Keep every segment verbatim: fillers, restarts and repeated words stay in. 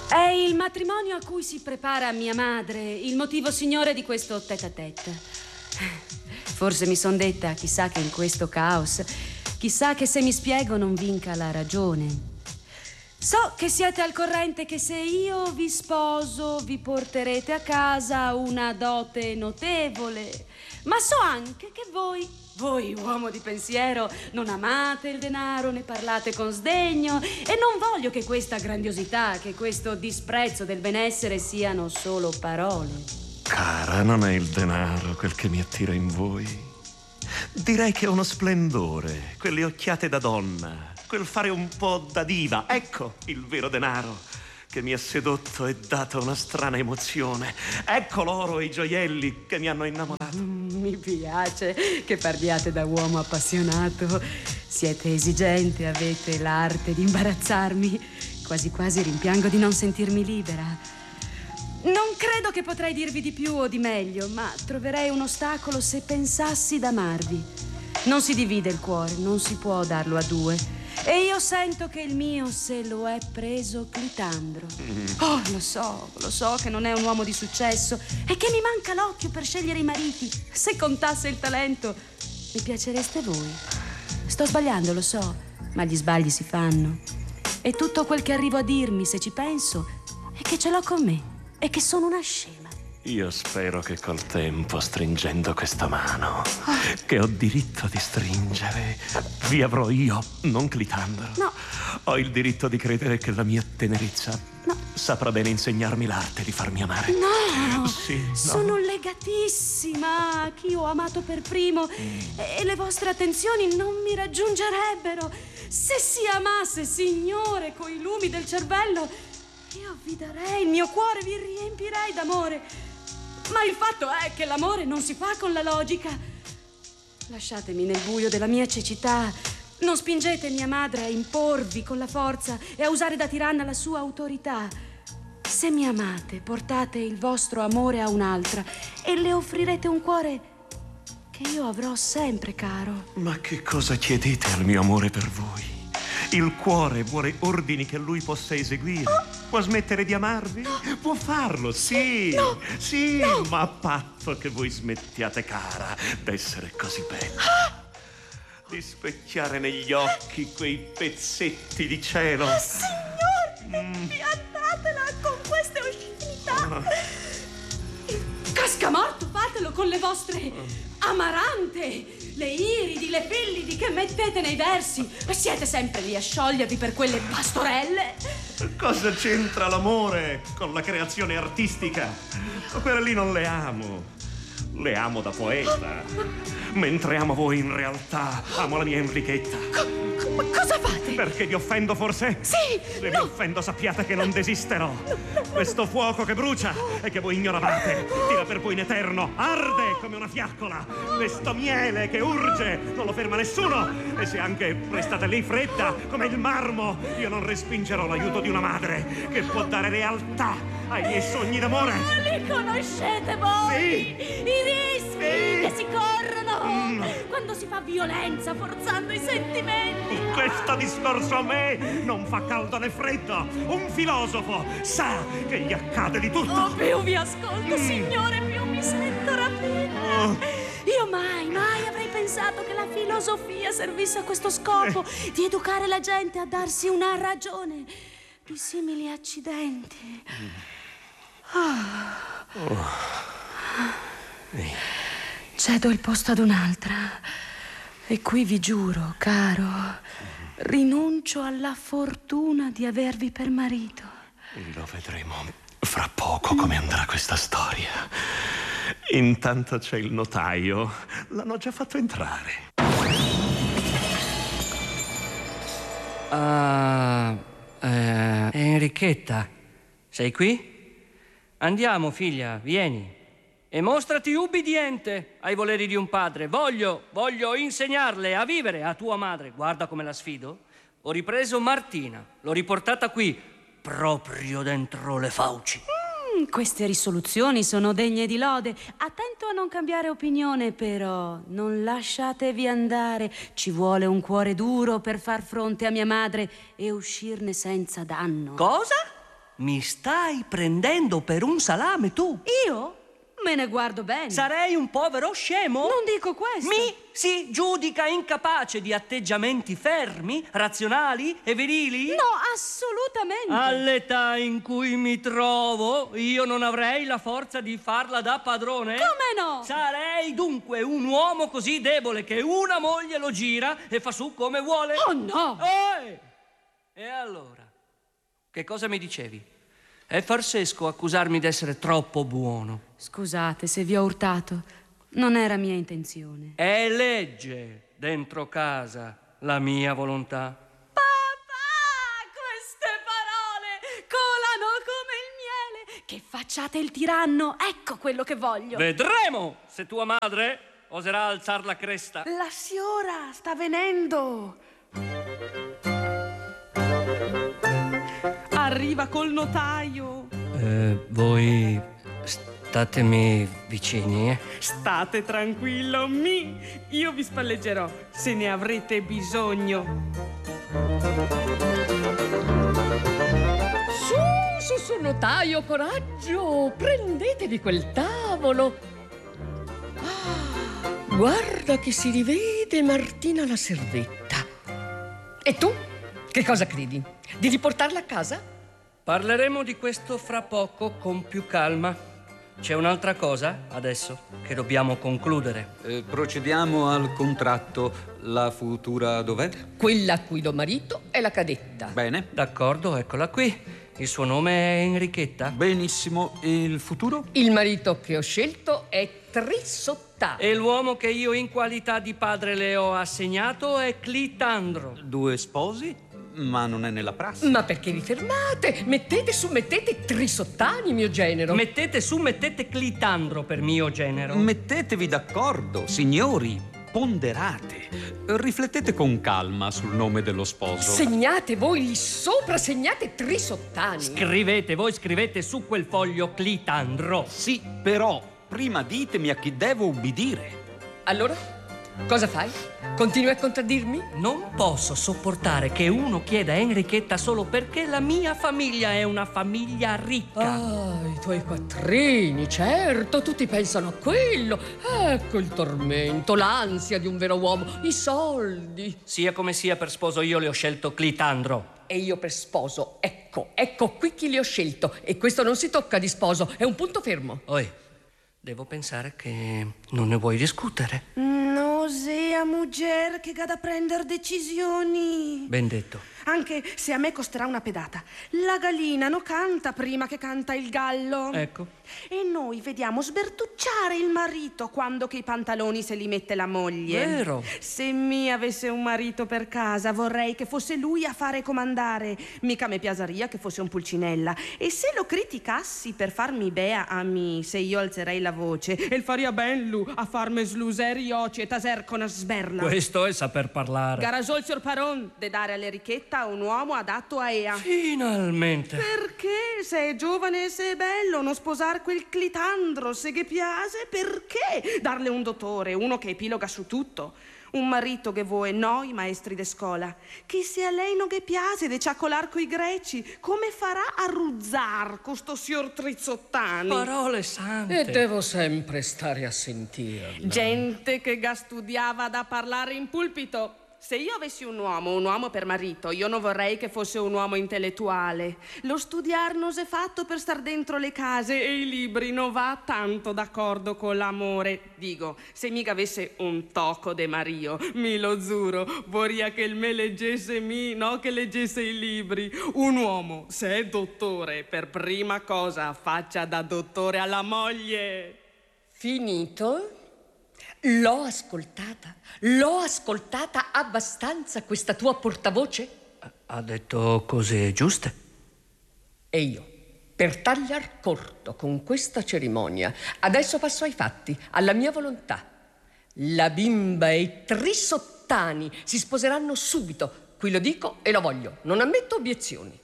È il matrimonio a cui si prepara mia madre, il motivo signore di questo tête-à-tête. Forse mi son detta, chissà che in questo caos, chissà che se mi spiego non vinca la ragione. So che siete al corrente che se io vi sposo vi porterete a casa una dote notevole, ma so anche che voi... Voi, uomo di pensiero, non amate il denaro, ne parlate con sdegno e non voglio che questa grandiosità, che questo disprezzo del benessere siano solo parole. Cara, non è il denaro quel che mi attira in voi. Direi che è uno splendore, quelle occhiate da donna, quel fare un po' da diva. Ecco il vero denaro che mi ha sedotto e dato una strana emozione. Ecco l'oro e i gioielli che mi hanno innamorato. Mm, mi piace che parliate da uomo appassionato. Siete esigente, avete l'arte di imbarazzarmi. Quasi quasi rimpiango di non sentirmi libera. Non credo che potrei dirvi di più o di meglio, ma troverei un ostacolo se pensassi d'amarvi. Non si divide il cuore, non si può darlo a due. E io sento che il mio se lo è preso Clitandro. Mm. Oh, lo so, lo so che non è un uomo di successo e che mi manca l'occhio per scegliere i mariti. Se contasse il talento, mi piacereste voi. Sto sbagliando, lo so, ma gli sbagli si fanno. E tutto quel che arrivo a dirmi, se ci penso, è che ce l'ho con me e che sono una scema. Io spero che col tempo, stringendo questa mano, oh. che ho diritto di stringere, vi avrò io, non Clitandro. No. Ho il diritto di credere che la mia tenerezza no. saprà bene insegnarmi l'arte di farmi amare. No, sì, no. sono legatissima a chi ho amato per primo mm. e le vostre attenzioni non mi raggiungerebbero. Se si amasse, signore, coi lumi del cervello, io vi darei il mio cuore, vi riempirei d'amore. Ma il fatto è che l'amore non si fa con la logica. Lasciatemi nel buio della mia cecità. Non spingete mia madre a imporvi con la forza e a usare da tiranna la sua autorità. Se mi amate, portate il vostro amore a un'altra e le offrirete un cuore che io avrò sempre caro. Ma che cosa chiedete al mio amore per voi? Il cuore vuole ordini che lui possa eseguire. Oh. Può smettere di amarvi? No. Può farlo, sì. No. Sì, no. ma a patto che voi smettiate, cara, d'essere così bella. Ah. Di specchiare negli occhi quei pezzetti di cielo. Oh, signor, mm. piantatela con queste oscenità. Oh. Cascamorto, fatelo con le vostre amarante. Le iridi, le pillidi che mettete nei versi. Siete sempre lì a sciogliervi per quelle pastorelle. Cosa c'entra l'amore con la creazione artistica? Quelle lì non le amo. Le amo da poeta. Mentre amo voi in realtà amo la mia Enrichetta. Co- co- cosa fate? Perché vi offendo forse? Sì! Se no. vi offendo sappiate che non desisterò. No, no, Questo fuoco che brucia e che voi ignoravate tira per voi in eterno, arde come una fiaccola. Questo miele che urge non lo ferma nessuno. E se anche restate lì fredda come il marmo, io non respingerò l'aiuto di una madre che può dare realtà ai miei sogni d'amore. Oh, li conoscete voi? Sì. I rischi sì. che si corrono mm. quando si fa violenza forzando i sentimenti. Questo discorso a me non fa caldo né freddo. Un filosofo sa che gli accade di tutto. Oh, più vi ascolto, mm. signore, più mi sento rapita. Oh. Io mai, mai avrei pensato che la filosofia servisse a questo scopo, eh. di educare la gente a darsi una ragione di simili accidenti. Mm. Oh. Oh. Cedo il posto ad un'altra. E qui vi giuro, caro, rinuncio alla fortuna di avervi per marito. Lo vedremo fra poco come andrà questa storia. Intanto c'è il notaio. L'hanno già fatto entrare. Ah, eh, Enrichetta, sei qui? Andiamo, figlia, vieni. E mostrati ubbidiente ai voleri di un padre. Voglio, voglio insegnarle a vivere a tua madre. Guarda come la sfido. Ho ripreso Martina, l'ho riportata qui, proprio dentro le fauci. Mm, queste risoluzioni sono degne di lode. Attento a non cambiare opinione, però. Non lasciatevi andare. Ci vuole un cuore duro per far fronte a mia madre e uscirne senza danno. Cosa? Mi stai prendendo per un salame, tu? Io? Me ne guardo bene. Sarei un povero scemo? Non dico questo. Mi si giudica incapace di atteggiamenti fermi, razionali e virili? No, assolutamente. All'età in cui mi trovo, io non avrei la forza di farla da padrone? Come no? Sarei dunque un uomo così debole che una moglie lo gira e fa su come vuole? Oh no! Ehi! E allora? Che cosa mi dicevi? È farsesco accusarmi d'essere troppo buono. Scusate se vi ho urtato. Non era mia intenzione. È legge dentro casa la mia volontà. Papà, queste parole colano come il miele. Che facciate il tiranno, ecco quello che voglio. Vedremo se tua madre oserà alzar la cresta. La signora sta venendo. Arriva col notaio. Eh, voi statemi vicini, eh? State tranquillo, mi. Io vi spalleggerò se ne avrete bisogno. Su, su, su, notaio, coraggio. Prendetevi quel tavolo. Ah, guarda che si rivede Martina la servetta. E tu? Che cosa credi? Di riportarla a casa? Parleremo di questo fra poco con più calma. C'è un'altra cosa adesso che dobbiamo concludere. Eh, procediamo al contratto. La futura dov'è? Quella a cui do marito è la cadetta. Bene. D'accordo, eccola qui. Il suo nome è Enrichetta. Benissimo. E il futuro? Il marito che ho scelto è Trisottano. E l'uomo che io in qualità di padre le ho assegnato è Clitandro. Due sposi? Ma non è nella prassi. Ma perché vi fermate? Mettete su, mettete Trisottani, mio genero. Mettete su, mettete Clitandro per mio genero. Mettetevi d'accordo, signori. Ponderate. Riflettete con calma sul nome dello sposo. Segnate voi lì sopra, segnate Trisottani. Scrivete, voi scrivete su quel foglio Clitandro. Sì, però prima ditemi a chi devo ubbidire. Allora? Cosa fai? Continui a contraddirmi? Non posso sopportare che uno chieda a Enrichetta solo perché la mia famiglia è una famiglia ricca. Ah, i tuoi quattrini, certo, tutti pensano a quello. Ecco il tormento, l'ansia di un vero uomo, i soldi. Sia come sia, per sposo io le ho scelto Clitandro. E io per sposo, ecco, ecco qui chi li ho scelto. E questo non si tocca di sposo, è un punto fermo. Oi, devo pensare che non ne vuoi discutere. Nausea, mujer, che ga da prendere decisioni. Ben detto. Anche se a me costerà una pedata. La gallina non canta prima che canta il gallo. Ecco. E noi vediamo sbertucciare il marito quando che i pantaloni se li mette la moglie. Vero. Se mi avesse un marito per casa vorrei che fosse lui a fare comandare. Mica me piaceria che fosse un pulcinella. E se lo criticassi per farmi bea a me, se io alzerei la voce, e il faria ben lu a farmi sluseri gli occhi e taser con una sberla. Questo è saper parlare. Garasol sur paron de dare all'Enrichetta un uomo adatto a ea. Finalmente. Perché se è giovane e se è bello non sposar quel Clitandro se che piace? Perché darle un dottore, uno che epiloga su tutto? Un marito che vuoi noi maestri de scuola, che se a lei non che piace de ciaccolar coi greci, come farà a ruzzar costo signor Trisottani? Parole sante. E devo sempre stare a sentirla. Gente che ga studiava da parlare in pulpito. Se io avessi un uomo, un uomo per marito, io non vorrei che fosse un uomo intellettuale. Lo studiar non s'è fatto per star dentro le case e i libri non va tanto d'accordo con l'amore. Dico, se mica avesse un tocco de Mario, mi lo giuro, vorria che il me leggesse mi, no che leggesse i libri. Un uomo, se è dottore, per prima cosa faccia da dottore alla moglie. Finito? L'ho ascoltata, l'ho ascoltata abbastanza questa tua portavoce? Ha detto cose giuste. E io, per tagliar corto con questa cerimonia, adesso passo ai fatti, alla mia volontà. La bimba e i Trisottani si sposeranno subito. Qui lo dico e lo voglio, non ammetto obiezioni.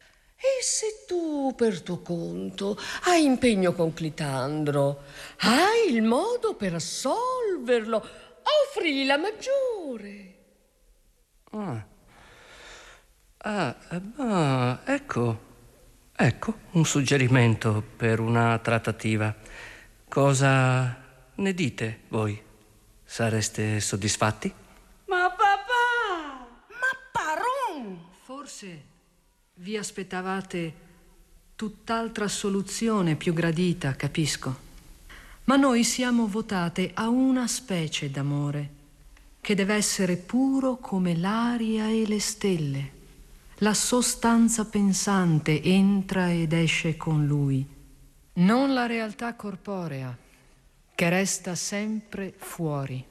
E se tu, per tuo conto, hai impegno con Clitandro, hai il modo per assolverlo, offrigli la maggiore. Ah, ah, ah ecco, Ecco, un suggerimento per una trattativa. Cosa ne dite voi? Sareste soddisfatti? Ma papà! Ma paron! Forse vi aspettavate tutt'altra soluzione più gradita, capisco. Ma noi siamo votate a una specie d'amore che deve essere puro come l'aria e le stelle. La sostanza pensante entra ed esce con lui, non la realtà corporea, che resta sempre fuori.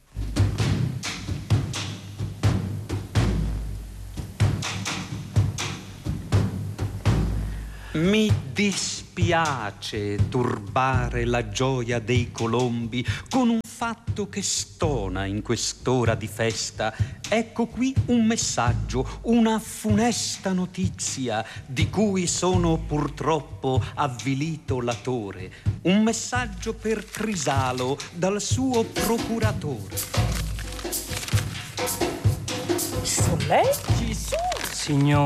Mi dispiace turbare la gioia dei colombi con un fatto che stona in quest'ora di festa. Ecco qui un messaggio, una funesta notizia di cui sono purtroppo avvilito latore. Un messaggio per Crisalo dal suo procuratore. Soleil, Gesù! Signor